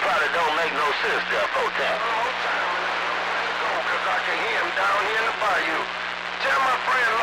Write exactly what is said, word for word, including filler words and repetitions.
probably don't make no sense there, four-ten. One more time, and let's go, because I can hear him down here in the bayou. Tell my friend